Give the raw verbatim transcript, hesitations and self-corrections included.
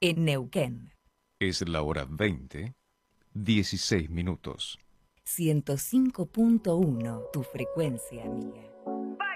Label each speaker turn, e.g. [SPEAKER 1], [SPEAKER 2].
[SPEAKER 1] en Neuquén.
[SPEAKER 2] Es la hora veinte, dieciséis minutos.
[SPEAKER 1] ciento cinco punto uno, tu frecuencia, amiga.